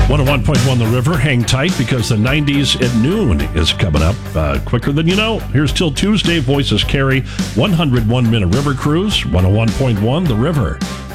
101.1 The River. Hang tight because the 90s at noon is coming up quicker than you know. Here's till Tuesday. Voices carry 101 Minute River Cruise. 101.1 The River.